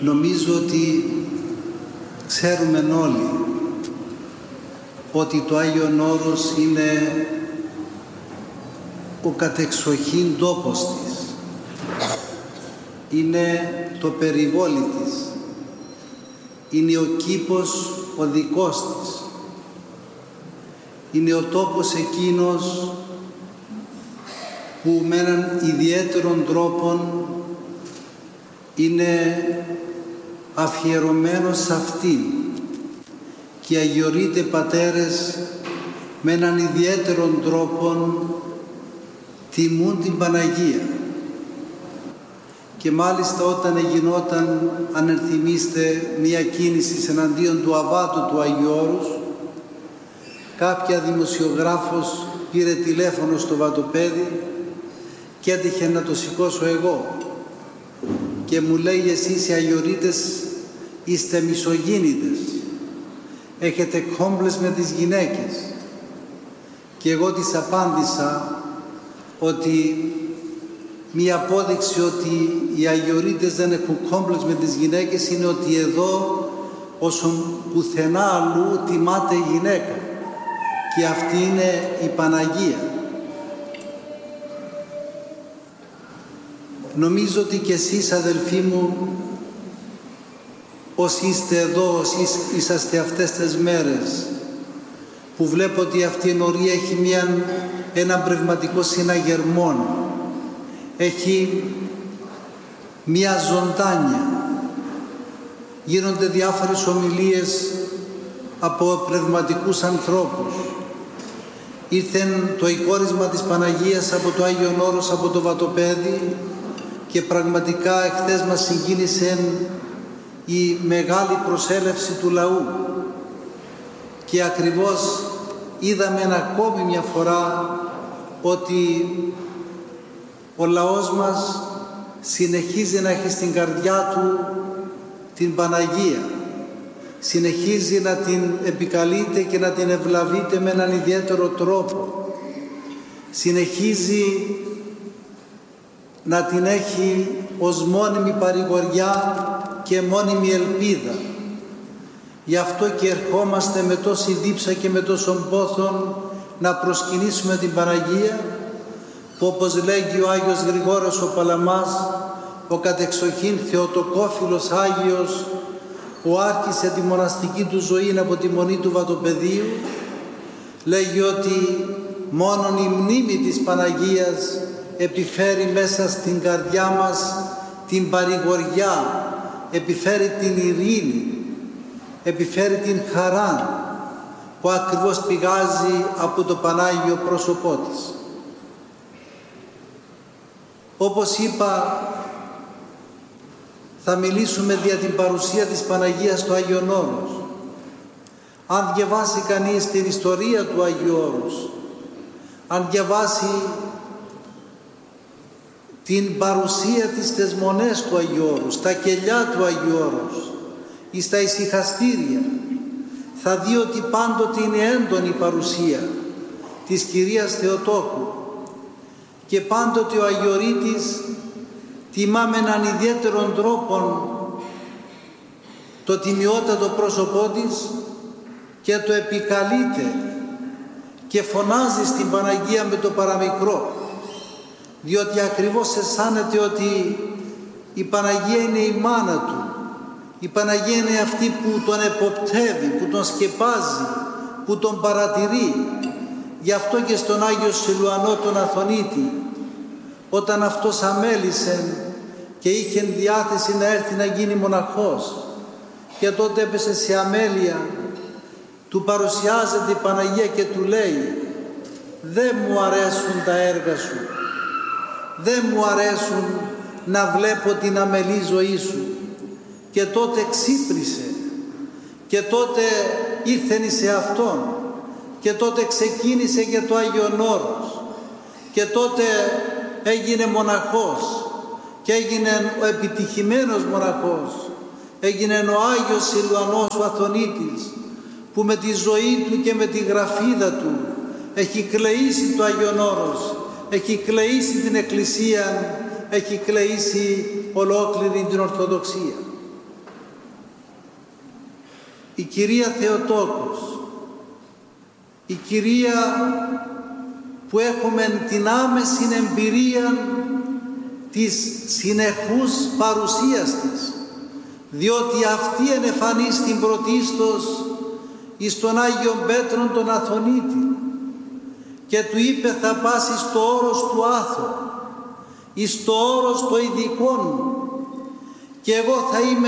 Νομίζω ότι ξέρουμε όλοι ότι το Άγιον Όρος είναι ο κατεξοχήν τόπος της. Είναι το περιβόλι της. Είναι ο κήπος ο δικός της. Είναι ο τόπος εκείνος που με έναν ιδιαίτερον τρόπο είναι αφιερωμένος σε αυτήν και οι αγιορείτε πατέρες με έναν ιδιαίτερον τρόπο τιμούν την Παναγία. Και μάλιστα όταν γινόταν, αν ενθυμίστε, μια κίνηση εναντίον του αβάτου του Αγίου Όρους, κάποια δημοσιογράφος πήρε τηλέφωνο στο βατοπέδι και έτυχε να το σηκώσω εγώ και μου λέει: εσείς οι αγιορείτες είστε μισογίνητες, έχετε κόμπλες με τις γυναίκες. Και εγώ της απάντησα ότι μία απόδειξη ότι οι αγιορείτες δεν έχουν κόμπλεξ με τις γυναίκες είναι ότι εδώ όσον πουθενά αλλού τιμάται η γυναίκα, και αυτή είναι η Παναγία. Νομίζω ότι και εσείς, αδελφοί μου, όσοι είστε εδώ, όσοι είσαστε αυτές τις μέρες, που βλέπω ότι αυτή η ενορία έχει ένα πνευματικό συναγερμό, έχει μία ζωντάνια, γίνονται διάφορες ομιλίες από πνευματικούς ανθρώπους. Ήρθε το εικόρισμα της Παναγίας από το Άγιον Όρος, από το βατοπέδι, και πραγματικά εχθές μας συγκίνησε η μεγάλη προσέλευση του λαού. Και ακριβώς είδαμε ακόμη μια φορά ότι ο λαός μας συνεχίζει να έχει στην καρδιά του την Παναγία. Συνεχίζει να την επικαλείται και να την ευλαβείται με έναν ιδιαίτερο τρόπο. Συνεχίζει να την έχει ως μόνιμη παρηγοριά και μόνιμη ελπίδα. Γι' αυτό και ερχόμαστε με τόση δίψα και με τόσον πόθον να προσκυνήσουμε την Παναγία, που όπως λέγει ο Άγιος Γρηγόρος ο Παλαμάς, ο κατεξοχήν Θεοτοκόφιλος Άγιος, που άρχισε τη μοναστική του ζωή από τη μονή του βατοπεδίου, λέγει ότι μόνον η μνήμη της Παναγίας επιφέρει μέσα στην καρδιά μας την παρηγοριά, επιφέρει την ειρήνη, επιφέρει την χαρά που ακριβώς πηγάζει από το Πανάγιο πρόσωπό της. Όπως είπα, θα μιλήσουμε δια την παρουσία της Παναγίας στο Άγιον Όρος. Αν διαβάσει κανείς την ιστορία του Αγίου Όρους, αν διαβάσει την παρουσία της στις μονές του Αγίου Όρους, τα κελιά του Αγίου Όρους ή στα ησυχαστήρια, θα δει ότι πάντοτε είναι έντονη η παρουσία της Κυρίας Θεοτόκου και πάντοτε ο Αγιορείτης τιμά με έναν ιδιαίτερον τρόπο το τιμιότατο πρόσωπό της και το επικαλείται και φωνάζει στην Παναγία με το παραμικρό, διότι ακριβώς αισθάνεται ότι η Παναγία είναι η μάνα του, η Παναγία είναι αυτή που τον εποπτεύει, που τον σκεπάζει, που τον παρατηρεί. Γι' αυτό και στον Άγιο Σιλουανό τον Αθωνίτη, όταν αυτός αμέλησε και είχε διάθεση να έρθει να γίνει μοναχός και τότε έπεσε σε αμέλεια, του παρουσιάζεται η Παναγία και του λέει: δεν μου αρέσουν τα έργα σου, δεν μου αρέσουν να βλέπω την αμελή ζωή σου. Και τότε ξύπνησε και τότε ήρθεν σε Αυτόν και τότε ξεκίνησε για το Άγιον Όρος και τότε έγινε μοναχός και έγινε ο επιτυχημένος μοναχός, έγινε ο Άγιος Σιλουανός ο Αθωνίτης, που με τη ζωή του και με τη γραφίδα του έχει κλεήσει το Άγιον Όρος, έχει κλεήσει την Εκκλησία, έχει κλεήσει ολόκληρη την Ορθοδοξία. η κυρία Θεοτόκος, η κυρία που έχουμε την άμεση εμπειρία της συνεχούς παρουσίας της, διότι αυτή ενεφανίστην πρωτίστως εις τον Άγιον Πέτρον τον Αθωνίτη και του είπε θα πας εις το όρος του Άθου, εις το όρος το ειδικών και εγώ θα είμαι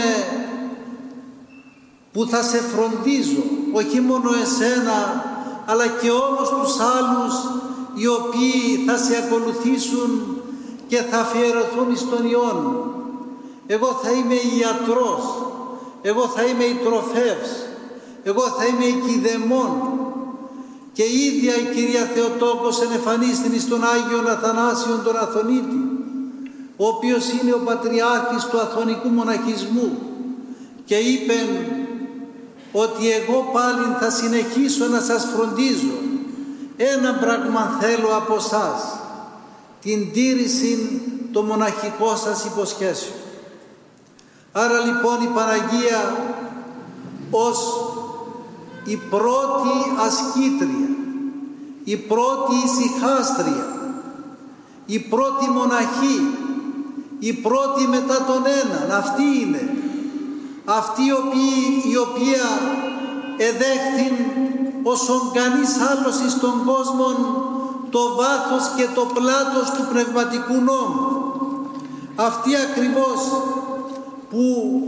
που θα σε φροντίζω, όχι μόνο εσένα αλλά και όλους τους άλλους οι οποίοι θα σε ακολουθήσουν και θα αφιερωθούν εις τον Υιόν. Εγώ θα είμαι ιατρός, εγώ θα είμαι η τροφεύς, εγώ θα είμαι η κηδεμόν. Και η ίδια η κυρία Θεοτόκος ενεφανίστην εις τον Άγιον Αθανάσιον τον Αθωνίτη, ο οποίος είναι ο πατριάρχης του Αθωνικού μοναχισμού, και είπε ότι εγώ πάλι θα συνεχίσω να σας φροντίζω. Ένα πράγμα θέλω από σας, την τήρηση των μοναχικών σας υποσχέσεων. Άρα λοιπόν η Παναγία ως η πρώτη ασκήτρια, η πρώτη ησυχάστρια, η πρώτη μοναχή, η πρώτη μετά τον έναν, αυτή είναι, αυτή η οποία εδέχθην όσον κανείς άλλος εις τον κόσμο το βάθος και το πλάτος του πνευματικού νόμου. Αυτή ακριβώς που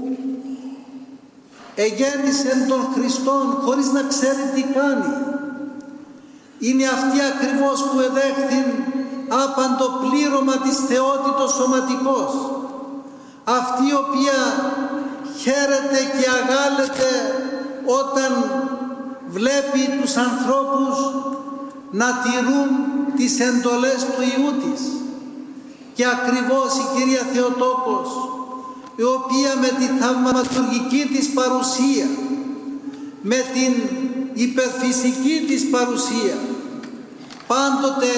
εγέννησε τον Χριστόν χωρίς να ξέρει τι κάνει. Είναι αυτή ακριβώς που εδέχθην άπαντο πλήρωμα της θεότητος σωματικός. Αυτή η οποία χαίρεται και αγάλεται όταν βλέπει τους ανθρώπους να τηρούν τις εντολές του Υιού της. Και ακριβώς η κυρία Θεοτόκος, η οποία με τη θαυματουργική της παρουσία, με την υπερφυσική της παρουσία, πάντοτε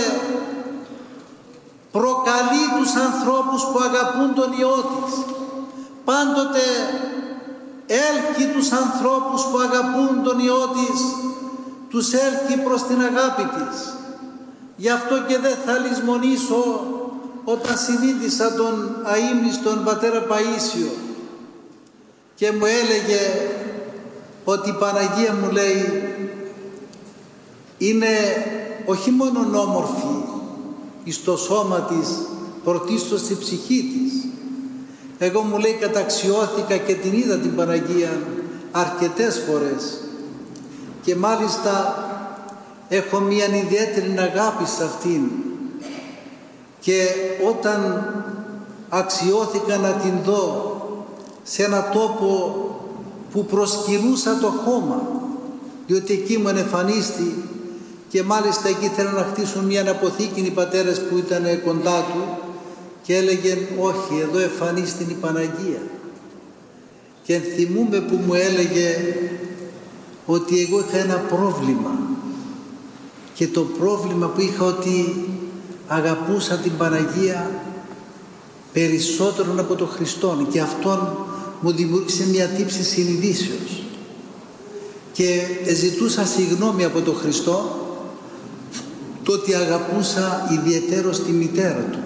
προκαλεί τους ανθρώπους που αγαπούν τον Υιό της, πάντοτε έλκει τους ανθρώπους που αγαπούν τον Υιό της, τους έλκει προς την αγάπη της. Γι' αυτό και δεν θα λησμονήσω όταν συνείδησα τον αείμνηστον πατέρα Παΐσιο και μου έλεγε ότι η Παναγία, μου λέει, είναι όχι μόνο όμορφη εις το σώμα της, πρωτίστως στη ψυχή της. Εγώ, μου λέει, καταξιώθηκα και την είδα την Παναγία αρκετές φορές και μάλιστα έχω μια ιδιαίτερη αγάπη σε αυτήν, και όταν αξιώθηκα να την δω σε ένα τόπο που προσκυνούσα το χώμα, διότι εκεί μου ενεφανίστη και μάλιστα εκεί θέλουν να χτίσουν μια αποθήκη οι πατέρες που ήταν κοντά του και έλεγεν όχι, εδώ εμφανίστην η Παναγία. Και θυμούμαι που μου έλεγε ότι εγώ είχα ένα πρόβλημα, και το πρόβλημα που είχα ότι αγαπούσα την Παναγία περισσότερο από τον Χριστόν, και αυτόν μου δημιούργησε μια τύψη συνειδήσεως και ζητούσα συγγνώμη από τον Χριστό το ότι αγαπούσα ιδιαιτέρως τη μητέρα του.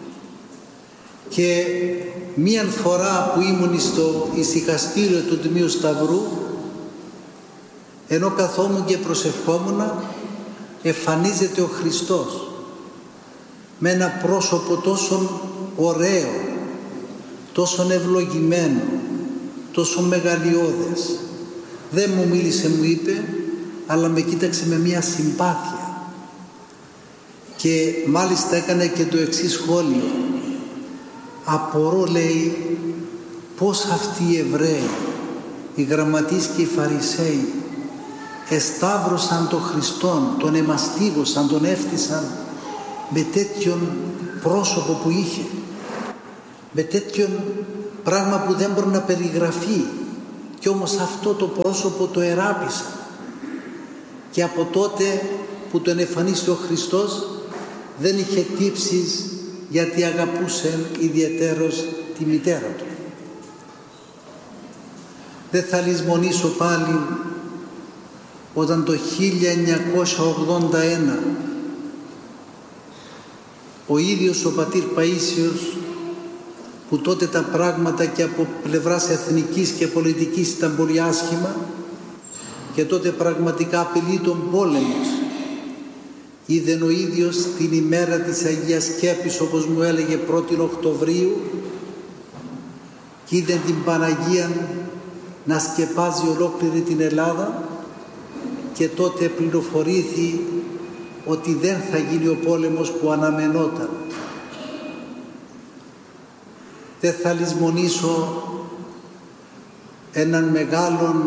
Και μίαν φορά που ήμουν στο ησυχαστήριο του Τιμίου Σταυρού, ενώ καθόμουν και προσευχόμουν, εμφανίζεται ο Χριστός με ένα πρόσωπο τόσο ωραίο, τόσο ευλογημένο, τόσο μεγαλειώδες. Δεν μου μίλησε, μου είπε, αλλά με κοίταξε με μια συμπάθεια. Και μάλιστα έκανε και το εξής σχόλιο. Απορώ, λέει, πώς αυτοί οι Εβραίοι, οι γραμματείς και οι Φαρισαίοι, εσταύρωσαν τον Χριστόν, τον εμαστίγωσαν, τον έφτισαν με τέτοιον πρόσωπο που είχε, με τέτοιον πράγμα που δεν μπορεί να περιγραφεί, και όμως αυτό το πρόσωπο το εράπησαν. Και από τότε που τον εμφανίστηκε ο Χριστός δεν είχε τύψεις, γιατί αγαπούσε ιδιαιτέρως τη μητέρα του. Δεν θα λησμονήσω πάλι όταν το 1981 ο ίδιος ο πατήρ Παΐσιος, που τότε τα πράγματα και από πλευράς εθνικής και πολιτικής ήταν πολύ άσχημα και τότε πραγματικά απειλεί τον πόλεμος, είδε ο ίδιος την ημέρα της Αγίας Σκέπης, όπως μου έλεγε 1η Οκτωβρίου, και είδε την Παναγία να σκεπάζει ολόκληρη την Ελλάδα, και τότε πληροφορήθη ότι δεν θα γίνει ο πόλεμος που αναμενόταν. Δεν θα λησμονήσω έναν μεγάλον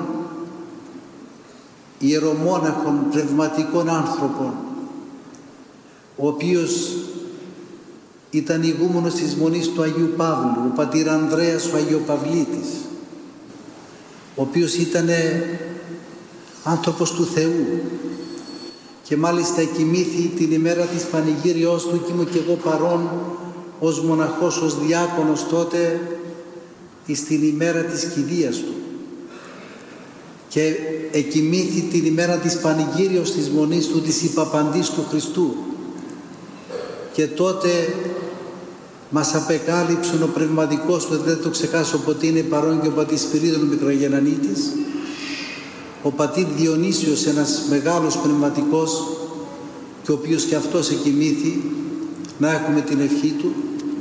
ιερομόναχον πνευματικών άνθρωπων, ο οποίος ήταν ηγούμενος της Μονής του Αγίου Παύλου, ο πατήρ Ανδρέας ο Αγιοπαυλίτης, ο οποίος ήταν άνθρωπος του Θεού και μάλιστα εκοιμήθη την ημέρα της πανηγύριός του, και ήμουν και εγώ παρόν ως μοναχός, ως διάκονος τότε, στην ημέρα της κηδείας του, και εκοιμήθη την ημέρα της πανηγύριος της Μονής του, της Υπαπαντής του Χριστού, και τότε μας απεκάλυψε ο πνευματικός του, δεν το ξεχάσω ποτέ, είναι παρόν και ο πατήρ Σπυρίδων Μικρογεννανίτης, ο πατήρ Διονύσιος, ένας μεγάλος πνευματικός, και ο οποίος και αυτός εκοιμήθη, να έχουμε την ευχή του.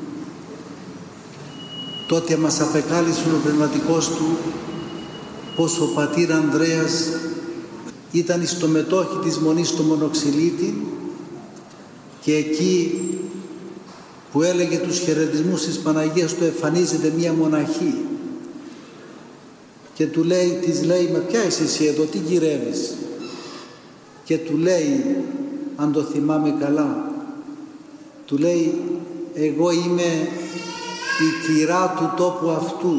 Τότε μας απεκάλυψε ο πνευματικός του πως ο πατήρ Ανδρέας ήταν στο μετόχι της Μονής στο Μονοξυλίτη, και εκεί που έλεγε τους χαιρετισμούς της Παναγίας του εμφανίζεται μία μοναχή και του λέει, της λέει, «Μα ποια είσαι εσύ εδώ, τι γυρεύεις?» Και του λέει, αν το θυμάμαι καλά, του λέει, «Εγώ είμαι η κυρά του τόπου αυτού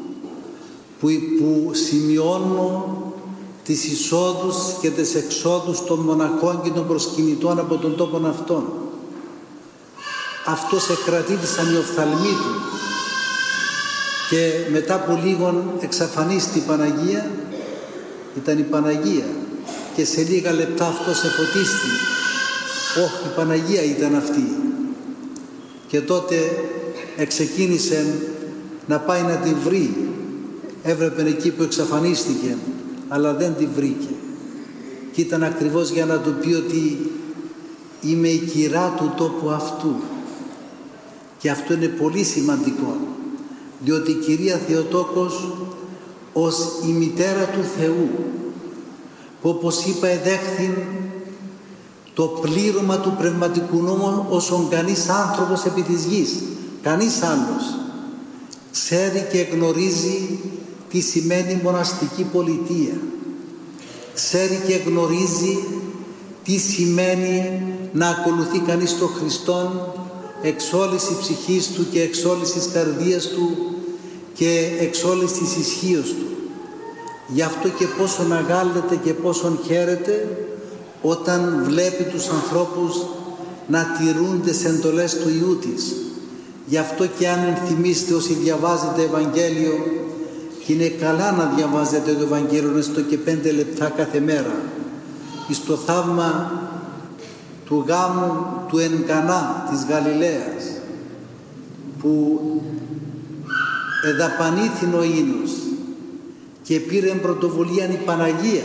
που σημειώνω τις εισόδους και τις εξόδους των μοναχών και των προσκυνητών από τον τόπο αυτόν». Αυτός εκρατήθησαν οι οφθαλμοί του και μετά από λίγον εξαφανίστη η Παναγία, ήταν η Παναγία, και σε λίγα λεπτά αυτός εφωτίστη. Όχι, η Παναγία ήταν αυτή. Και τότε εξεκίνησε να πάει να την βρει. Έβλεπε εκεί που εξαφανίστηκε, αλλά δεν την βρήκε. Και ήταν ακριβώς για να του πει ότι είμαι η κυρά του τόπου αυτού. Και αυτό είναι πολύ σημαντικό, διότι η Κυρία Θεοτόκος ως η μητέρα του Θεού, που όπως είπα εδέχθην το πλήρωμα του πνευματικού νόμου όσον κανείς άνθρωπος επί της γης, κανείς άλλος, ξέρει και γνωρίζει τι σημαίνει μοναστική πολιτεία, ξέρει και γνωρίζει τι σημαίνει να ακολουθεί κανείς τον Χριστόν εξ όλης της ψυχής του και εξ όλης της καρδίας του και εξ όλης της ισχύως του. Γι' αυτό και πόσον αγάλλεται και πόσον χαίρεται όταν βλέπει τους ανθρώπους να τηρούν τις εντολές του Υιού της. Γι' αυτό και αν ενθυμίστε όσοι διαβάζετε Ευαγγέλιο, και είναι καλά να διαβάζετε το Ευαγγέλιο έστω και 5 λεπτά κάθε μέρα, εις το θαύμα του γάμου του εν Κανά της Γαλιλαίας, που εδαπανήθην ο ίνος και πήρε πρωτοβουλία η Παναγία,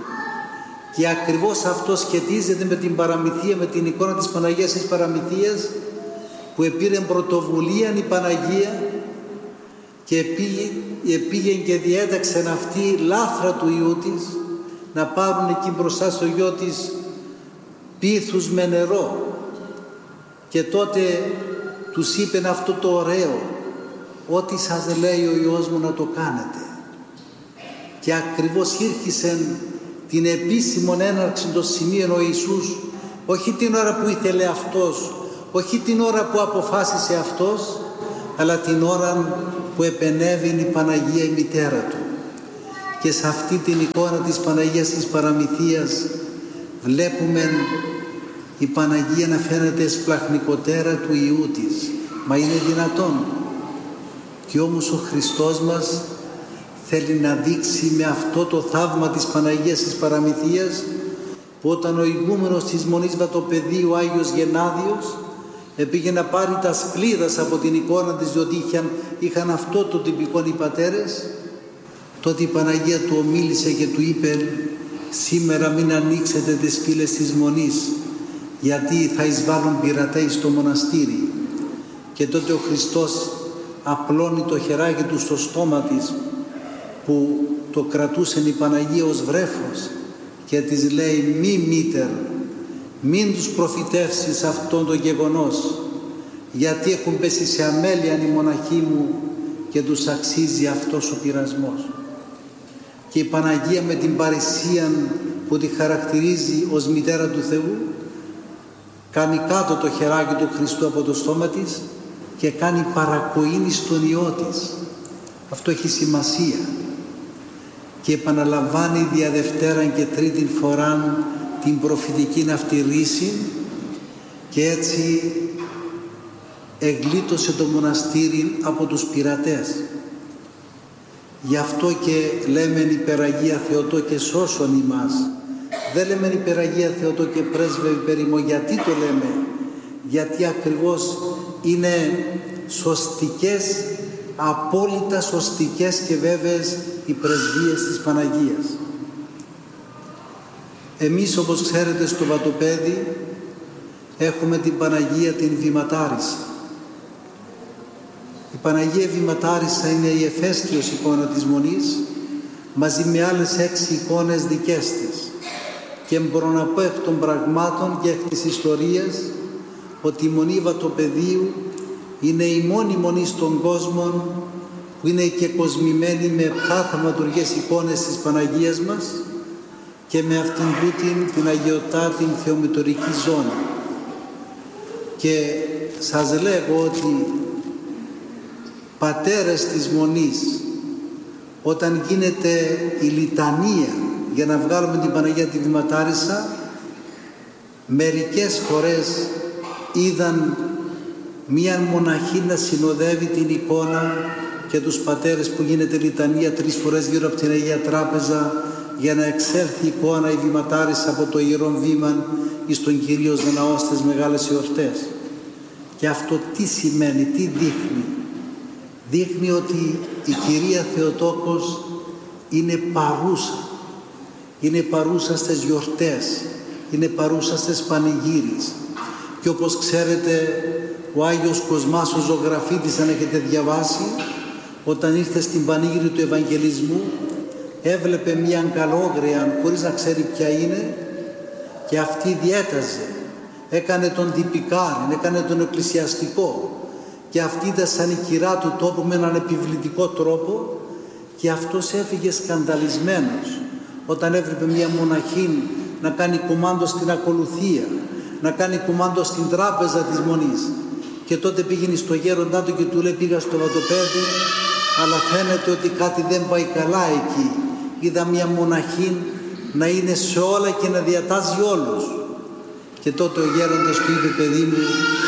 και ακριβώς αυτό σχετίζεται με την παραμυθία, με την εικόνα της Παναγίας της Παραμυθίας, που επήρε πρωτοβουλία η Παναγία και πήγε και διέταξε αυτή λάθρα του Υιού της να πάρουν εκεί μπροστά στο γιο της πίθους με νερό, και τότε τους είπεν αυτό το ωραίο, ό,τι σας λέει ο Υιός μου να το κάνετε. Και ακριβώς ήρχισεν την επίσημον έναρξη των σημείων ο Ιησούς, όχι την ώρα που ήθελε αυτός, όχι την ώρα που αποφάσισε αυτός, αλλά την ώρα που επενέβη η Παναγία η μητέρα του. Και σε αυτή την εικόνα της Παναγίας της Παραμυθίας βλέπουμε η Παναγία να φαίνεται σπλαχνικότερα του Υιού της. Μα είναι δυνατόν? Και όμως ο Χριστός μας θέλει να δείξει με αυτό το θαύμα της Παναγίας της Παραμυθίας, που όταν ο ηγούμενος της Μονής Βατοπεδίου, ο Άγιος Γενάδιος, πήγε να πάρει τα σκλίδας από την εικόνα της, διότι είχαν αυτό το τυπικό οι πατέρες, τότε η Παναγία του ομίλησε και του είπε: σήμερα μην ανοίξετε τις πύλες της Μονής, γιατί θα εισβάλλουν πειρατέοι στο μοναστήρι. Και τότε ο Χριστός απλώνει το χεράκι του στο στόμα της, που το κρατούσε η Παναγία ως βρέφος, και της λέει: μη μήτερ, μην τους προφητεύσεις αυτόν το γεγονός, γιατί έχουν πέσει σε αμέλεια οι μοναχοί μου και τους αξίζει αυτός ο πειρασμός. Και η Παναγία με την παρησία που τη χαρακτηρίζει ως μητέρα του Θεού, κάνει κάτω το χεράκι του Χριστού από το στόμα της και κάνει παρακοήνη στον Υιό της. Αυτό έχει σημασία. Και επαναλαμβάνει δια Δευτέραν και Τρίτην φοράν την προφητική αυτή ρίση, και έτσι εγλίτωσε το μοναστήρι από τους πειρατές. Γι' αυτό και λέμε υπεραγία Θεοτό και σώσον ημάς. Δεν λέμε υπεραγία Θεοτό και πρέσβευε περίμο. Γιατί το λέμε? Γιατί ακριβώς είναι σωστικές, απόλυτα σωστικές και βέβαιες οι πρεσβείες της Παναγίας. Εμείς, όπως ξέρετε, στο Βατοπέδι έχουμε την Παναγία την Βηματάρισσα. Η Παναγία Βηματάρισσα είναι η εφαίστειος εικόνα της Μονής, μαζί με άλλες 6 εικόνες δικές της. Και μπορώ να πω εκ των πραγμάτων και εκ της ιστορίας ότι η Μονή Βατοπεδίου είναι η μόνη μονή στον κόσμο που είναι και κοσμημένη με 7 θαυματουργές εικόνες της Παναγίας μας και με αυτήν την αγιωτά την θεομητορική ζώνη. Και σας λέγω ότι πατέρες της Μονής, όταν γίνεται η λιτανία για να βγάλουμε την Παναγία τη Βηματάρισσα, μερικές φορές είδαν μία μοναχή να συνοδεύει την εικόνα και τους πατέρες που γίνεται λιτανία 3 φορές γύρω από την Αγία Τράπεζα, για να εξέλθει η εικόνα η Βηματάρισσα από το Ιερό Βήμα εις τον Κυρίως Ναό στις μεγάλες εορτές. Και αυτό τι σημαίνει, τι δείχνει? Δείχνει ότι η Κυρία Θεοτόκος είναι παρούσα. Είναι παρούσα στις γιορτές, είναι παρούσα στις πανηγύρις. Και όπως ξέρετε, ο Άγιος Κοσμάς ο ζωγραφίτης, αν έχετε διαβάσει, όταν ήρθε στην πανήγυρη του Ευαγγελισμού, έβλεπε μία αγκαλόγρια χωρίς να ξέρει ποια είναι, και αυτή διέταζε. Έκανε τον τυπικάρι, έκανε τον εκκλησιαστικό, και αυτή ήταν σαν η κυρά του τόπου με έναν επιβλητικό τρόπο, και αυτός έφυγε σκανδαλισμένος όταν έβλεπε μία μοναχή να κάνει κουμάντο στην ακολουθία, να κάνει κουμάντο στην τράπεζα της Μονής. Και τότε πήγαινε στο γέροντά του και του λέει: πήγα στο Βατοπέδι, αλλά φαίνεται ότι κάτι δεν πάει καλά εκεί. Είδα μία μοναχή να είναι σε όλα και να διατάζει όλους. Και τότε ο γέροντας του είπε: παιδί μου,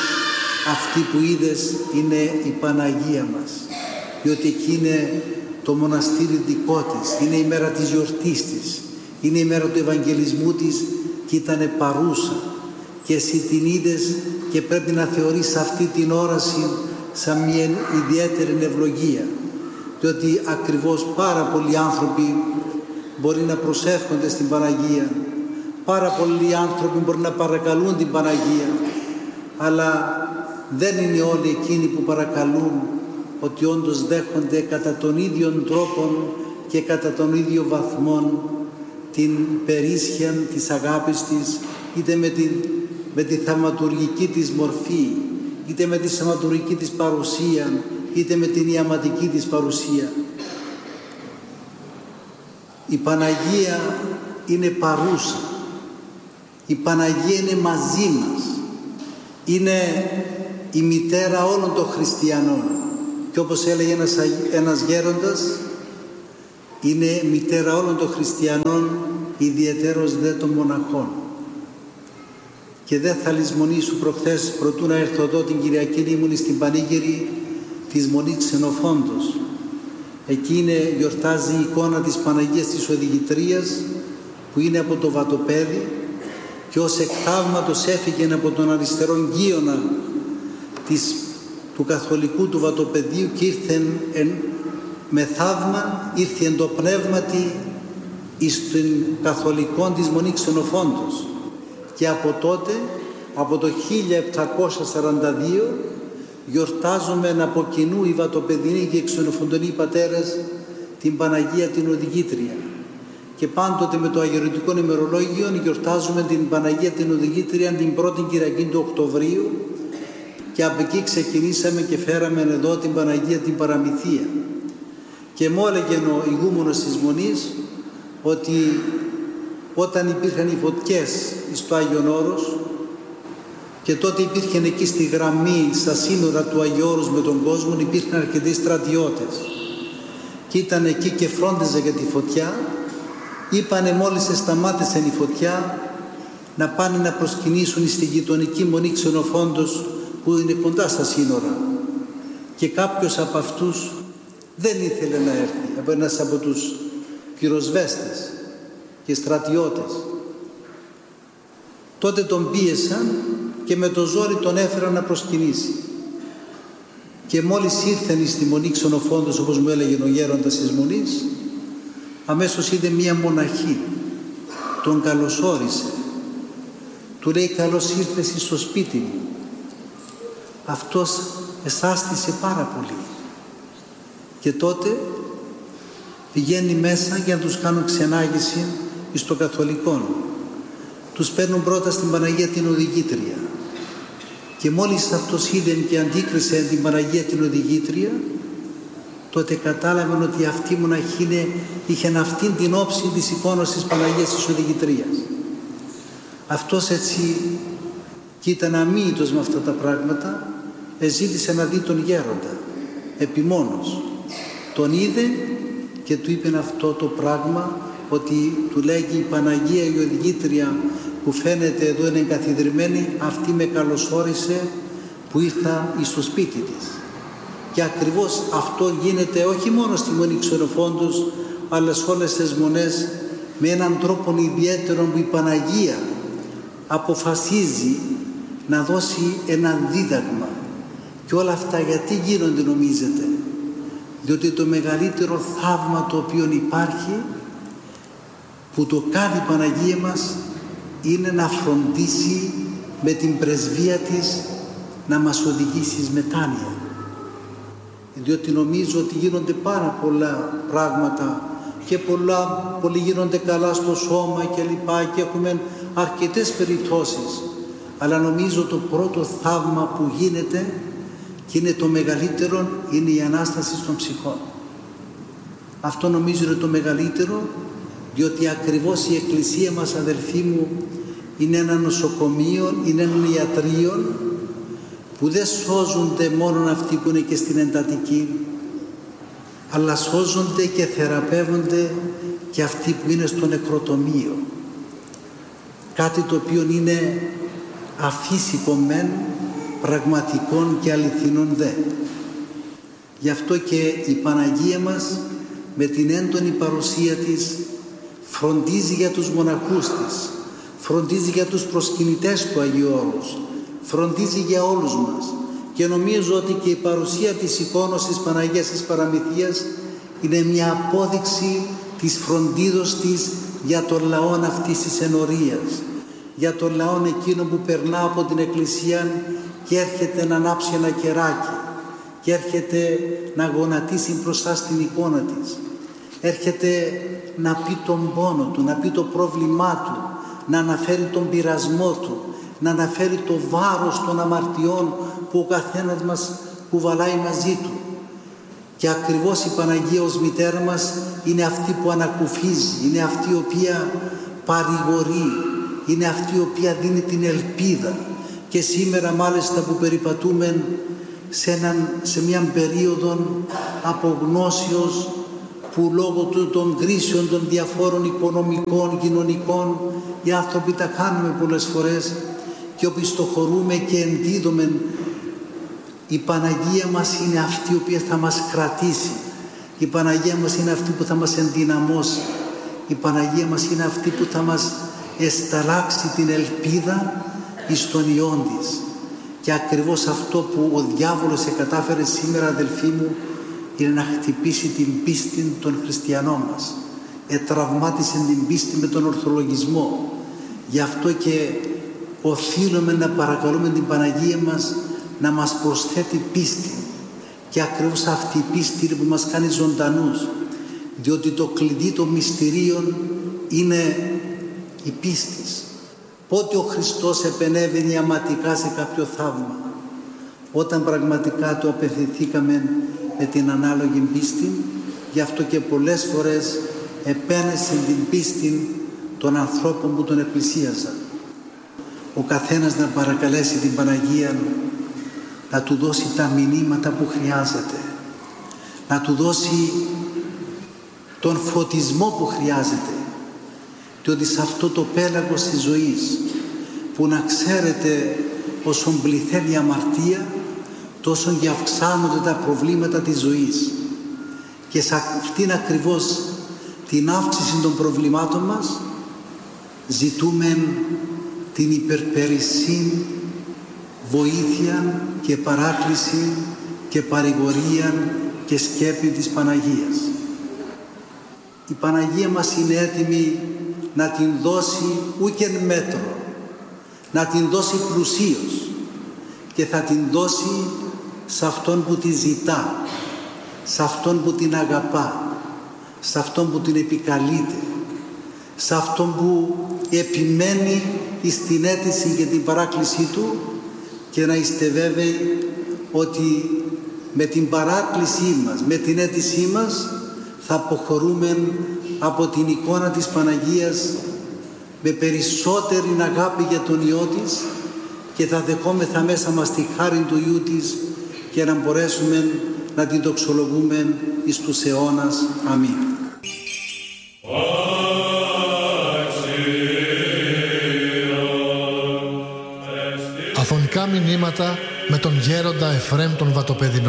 αυτή που είδες είναι η Παναγία μας, διότι εκεί είναι το μοναστήρι δικό της, είναι η μέρα της γιορτής της, είναι η μέρα του Ευαγγελισμού της, και ήτανε παρούσα, και εσύ την είδες και πρέπει να θεωρείς αυτή την όραση σαν μια ιδιαίτερη ευλογία, διότι ακριβώς πάρα πολλοί άνθρωποι μπορεί να προσεύχονται στην Παναγία, πάρα πολλοί άνθρωποι μπορεί να παρακαλούν την Παναγία, αλλά δεν είναι όλοι εκείνοι που παρακαλούν ότι όντως δέχονται κατά τον ίδιο τρόπο και κατά τον ίδιο βαθμό την περίσσια της αγάπης της, είτε με τη θαυματουργική της μορφή, είτε με τη θαυματουργική της παρουσία, είτε με την ιαματική της παρουσία. Η Παναγία είναι παρούσα. Η Παναγία είναι μαζί μας. Είναι η μητέρα όλων των χριστιανών. Και όπως έλεγε ένας γέροντας, είναι μητέρα όλων των χριστιανών, ιδιαιτέρως δε των μοναχών. Και δεν θα λησμονήσω προχθές, προτού να έρθω εδώ την Κυριακή, ήμουν στην πανήγυρη της Μονής Ξενοφόντος. Εκεί γιορτάζει η εικόνα της Παναγίας της Οδηγητρίας που είναι από το βατοπέδι και ως εκ θαύματος έφυγε από τον αριστερόν γείονα του καθολικού του βατοπεδίου και ήρθε με θαύμα, ήρθε εν το πνεύματι εις την καθολικών της Μονή Ξενοφόντος. Και από τότε, από το 1742, γιορτάζουμε από κοινού οι βατοπεδινοί και οι ξενοφοντονοί πατέρες την Παναγία την Οδηγήτρια. Και πάντοτε με το αγιορητικό ημερολόγιο γιορτάζουμε την Παναγία την Οδηγήτρια την πρώτη Κυριακή του Οκτωβρίου και από εκεί ξεκινήσαμε και φέραμε εδώ την Παναγία την Παραμυθία. Και μου έλεγε ο ηγούμενος της Μονής ότι όταν υπήρχαν οι φωτιές στο Άγιον Όρος και τότε υπήρχαν εκεί στη γραμμή, στα σύνορα του Αγίου Όρους με τον κόσμο, υπήρχαν αρκετοί στρατιώτες και ήταν εκεί και φρόντιζε για τη φωτιά. Είπανε μόλις σταμάτησε η φωτιά να πάνε να προσκυνήσουν στη γειτονική Μονή Ξενοφόντος που είναι κοντά στα σύνορα. Και κάποιος από αυτούς δεν ήθελε να έρθει, ένας από τους πυροσβέστες και στρατιώτες. Τότε τον πίεσαν και με το ζόρι τον έφεραν να προσκυνήσει. Και μόλις ήρθαν στη Μονή Ξενοφόντος, όπως μου έλεγε ο γέροντας της Μονής, αμέσως είδε μία μοναχή, τον καλωσόρισε. Του λέει «Καλώς ήρθες στο σπίτι μου». Αυτός εσάστησε πάρα πολύ. Και τότε πηγαίνει μέσα για να τους κάνουν ξενάγηση στο καθολικό. Τους παίρνουν πρώτα στην Παναγία την Οδηγήτρια. Και μόλις αυτός είδε και αντίκρισε την Παναγία την Οδηγήτρια, τότε κατάλαβαν ότι αυτή η μοναχή είχε αυτήν την όψη της εικόνας της Παναγίας της Οδηγητρίας. Αυτός έτσι, και ήταν αμύητος με αυτά τα πράγματα, ζήτησε να δει τον γέροντα, επιμόνος. Τον είδε και του είπε αυτό το πράγμα, ότι του λέγει η Παναγία η Οδηγήτρια που φαίνεται εδώ είναι εγκαθιδρυμένη, αυτή με καλωσόρισε που ήρθα στο σπίτι της. Και ακριβώς αυτό γίνεται όχι μόνο στη Μονή Ξενοφόντος, αλλά σε όλες τις μονές, με έναν τρόπο ιδιαίτερο που η Παναγία αποφασίζει να δώσει ένα δίδαγμα. Και όλα αυτά γιατί γίνονται νομίζετε? Διότι το μεγαλύτερο θαύμα το οποίο υπάρχει, που το κάνει η Παναγία μας, είναι να φροντίσει με την πρεσβεία της να μας οδηγήσει εις μετάνοια. Διότι νομίζω ότι γίνονται πάρα πολλά πράγματα και πολλοί γίνονται καλά στο σώμα και λοιπά και έχουμε αρκετές περιπτώσεις. Αλλά νομίζω το πρώτο θαύμα που γίνεται και είναι το μεγαλύτερο, είναι η Ανάσταση των ψυχών. Αυτό νομίζω είναι το μεγαλύτερο, διότι ακριβώς η Εκκλησία μας, αδελφοί μου, είναι ένα νοσοκομείο, είναι ένα ιατρείο που δεν σώζονται μόνο αυτοί που είναι και στην εντατική, αλλά σώζονται και θεραπεύονται και αυτοί που είναι στο νεκροτομείο. Κάτι το οποίο είναι αφύσικο μεν, πραγματικών και αληθινών δε. Γι' αυτό και η Παναγία μας με την έντονη παρουσία της φροντίζει για τους μοναχούς της, φροντίζει για τους προσκυνητές του Αγίου Όρους, φροντίζει για όλους μας. Και νομίζω ότι και η παρουσία της εικόνας της Παναγίας της Παραμυθίας είναι μια απόδειξη της φροντίδος της για τον λαό αυτής της ενορίας, για τον λαό εκείνο που περνά από την Εκκλησία και έρχεται να ανάψει ένα κεράκι και έρχεται να γονατίσει μπροστά στην εικόνα της, έρχεται να πει τον πόνο του, να πει το πρόβλημά του, να αναφέρει τον πειρασμό του, να αναφέρει το βάρος των αμαρτιών που ο καθένας μας κουβαλάει μαζί του. Και ακριβώς η Παναγία ως μητέρα μας είναι αυτή που ανακουφίζει, είναι αυτή η οποία παρηγορεί, είναι αυτή η οποία δίνει την ελπίδα. Και σήμερα μάλιστα που περιπατούμε σε μια περίοδο απογνώσεως, που λόγω των κρίσεων των διαφόρων οικονομικών, κοινωνικών, οι άνθρωποι τα κάνουμε πολλές φορές και οπισθοχωρούμε και ενδίδουμε. Η Παναγία μας είναι αυτή η οποία θα μας κρατήσει Η Παναγία μας είναι αυτή που θα μας ενδυναμώσει. Η Παναγία μας είναι αυτή που θα μας εσταλάξει την ελπίδα εις τον Υιόν της. Και ακριβώς αυτό που ο διάβολος κατάφερε σήμερα, αδελφοί μου, είναι να χτυπήσει την πίστη των χριστιανών μας. Τραυμάτισε την πίστη με τον ορθολογισμό. Γι' αυτό και οφείλουμε να παρακαλούμε την Παναγία μας να μας προσθέτει πίστη. Και ακριβώς αυτή η πίστη που μας κάνει ζωντανούς. Διότι το κλειδί των μυστηρίων είναι η πίστη. Πότε ο Χριστός επενέβαινε αματικά σε κάποιο θαύμα? Όταν πραγματικά του απευθυνθήκαμε με την ανάλογη πίστη. Γι' αυτό και πολλές φορές επένεσε την πίστη των ανθρώπων που τον εκπλησίαζαν. Ο καθένας να παρακαλέσει την Παναγία να του δώσει τα μηνύματα που χρειάζεται, να του δώσει τον φωτισμό που χρειάζεται, διότι σε αυτό το πέλαγος της ζωής που να ξέρετε όσο πληθαίνει η αμαρτία, τόσο και αυξάνονται τα προβλήματα της ζωής. Και σε αυτήν ακριβώς την αύξηση των προβλημάτων μας ζητούμε την υπερπερισσή βοήθεια και παράκληση και παρηγορία και σκέπη της Παναγίας. Η Παναγία μας είναι έτοιμη να την δώσει ούκεν μέτρο, να την δώσει πλουσίως και θα την δώσει σε αυτόν που τη ζητά, σε αυτόν που την αγαπά, σε αυτόν που την επικαλείται, σε αυτόν που επιμένει στην αίτηση και την παράκλησή του, και να είστε βέβαιοι ότι με την παράκλησή μας, με την αίτησή μας θα αποχωρούμε από την εικόνα της Παναγίας με περισσότερη αγάπη για τον Υιό της και θα δεχόμεθα μέσα μας τη χάρη του Υιού της και να μπορέσουμε να την δοξολογούμε εις τους αιώνας. Αμήν. Αφωνικά μηνύματα με τον γέροντα Εφραίμ τον Βατοπεδινό.